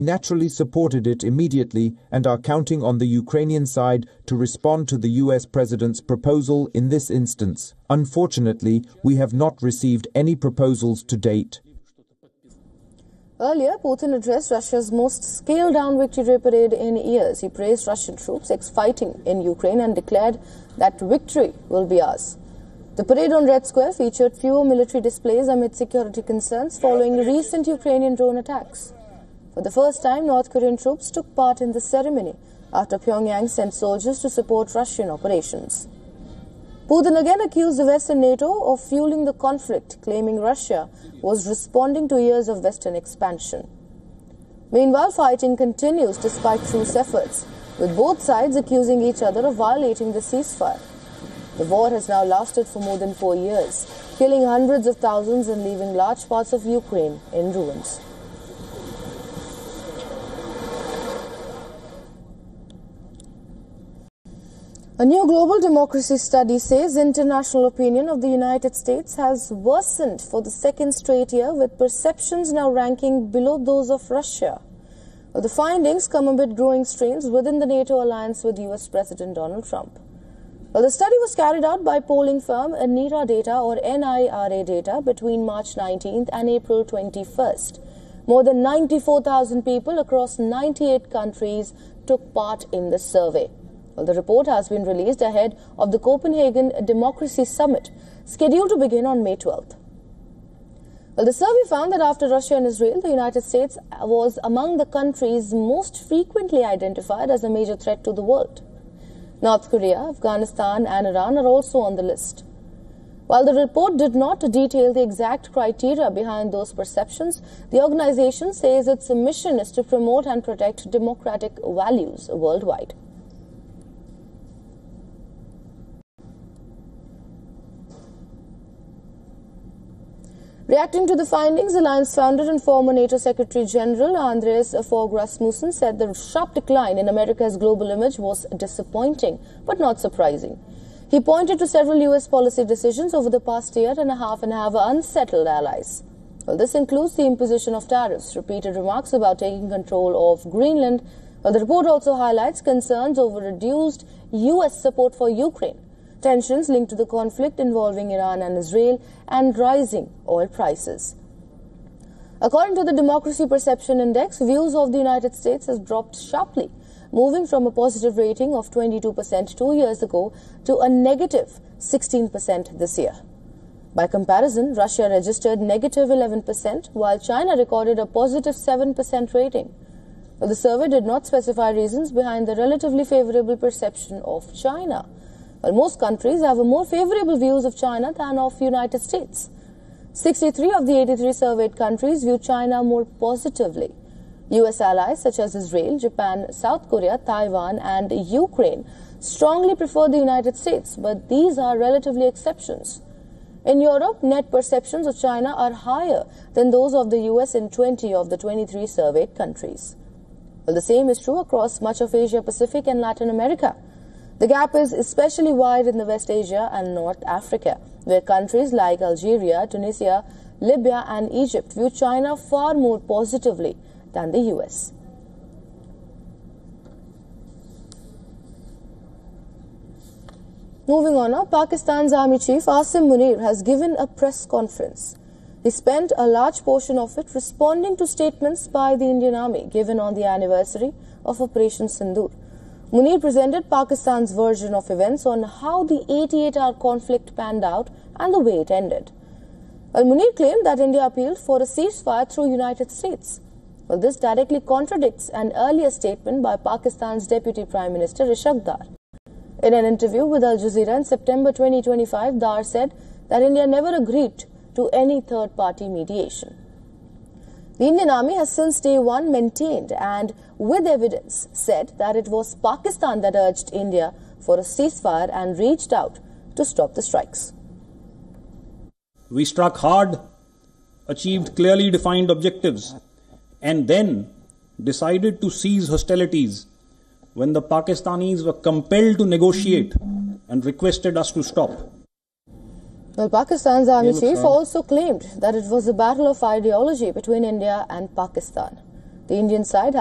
naturally supported it immediately and are counting on the Ukrainian side to respond to the US President's proposal in this instance. Unfortunately, we have not received any proposals to date. Earlier, Putin addressed Russia's most scaled-down victory parade in years. He praised Russian troops fighting in Ukraine and declared that victory will be ours. The parade on Red Square featured fewer military displays amid security concerns following recent Ukrainian drone attacks. For the first time, North Korean troops took part in the ceremony after Pyongyang sent soldiers to support Russian operations. Putin again accused the West and NATO of fueling the conflict, claiming Russia was responding to years of Western expansion. Meanwhile, fighting continues despite truce efforts, with both sides accusing each other of violating the ceasefire. The war has now lasted for more than 4 years, killing hundreds of thousands and leaving large parts of Ukraine in ruins. A new global democracy study says international opinion of the United States has worsened for the second straight year, with perceptions now ranking below those of Russia. The findings come amid growing strains within the NATO alliance with US President Donald Trump. The study was carried out by polling firm NIRA Data between March 19th and April 21st. More than 94,000 people across 98 countries took part in the survey. The report has been released ahead of the Copenhagen Democracy Summit, scheduled to begin on May 12th. The survey found that after Russia and Israel, the United States was among the countries most frequently identified as a major threat to the world. North Korea, Afghanistan and Iran are also on the list. While the report did not detail the exact criteria behind those perceptions, the organization says its mission is to promote and protect democratic values worldwide. Reacting to the findings, Alliance founder and former NATO Secretary General Anders Fogh Rasmussen said the sharp decline in America's global image was disappointing, but not surprising. He pointed to several US policy decisions over the past year and a half and have unsettled allies. This includes the imposition of tariffs, repeated remarks about taking control of Greenland. The report also highlights concerns over reduced US support for Ukraine, tensions linked to the conflict involving Iran and Israel, and rising oil prices. According to the Democracy Perception Index, views of the United States has dropped sharply, moving from a positive rating of 22% 2 years ago to a negative 16% this year. By comparison, Russia registered negative 11%, while China recorded a positive 7% rating. The survey did not specify reasons behind the relatively favorable perception of China. Well, most countries have a more favorable views of China than of the United States. 63 of the 83 surveyed countries view China more positively. US allies such as Israel, Japan, South Korea, Taiwan and Ukraine strongly prefer the United States, but these are relatively exceptions. In Europe, net perceptions of China are higher than those of the US in 20 of the 23 surveyed countries. Well, the same is true across much of Asia Pacific and Latin America. The gap is especially wide in the West Asia and North Africa, where countries like Algeria, Tunisia, Libya and Egypt view China far more positively than the US. Moving on now, Pakistan's Army Chief Asim Munir has given a press conference. He spent a large portion of it responding to statements by the Indian Army given on the anniversary of Operation Sindoor. Munir presented Pakistan's version of events on how the 88-hour conflict panned out and the way it ended. Munir claimed that India appealed for a ceasefire through United States. Well, this directly contradicts an earlier statement by Pakistan's Deputy Prime Minister Ishaq Dar. In an interview with Al Jazeera in September 2025, Dar said that India never agreed to any third-party mediation. The Indian Army has since day one maintained and with evidence said that it was Pakistan that urged India for a ceasefire and reached out to stop the strikes. We struck hard, achieved clearly defined objectives, and then decided to cease hostilities when the Pakistanis were compelled to negotiate and requested us to stop. Well, Pakistan's Army Chief also claimed that it was a battle of ideology between India and Pakistan. The Indian side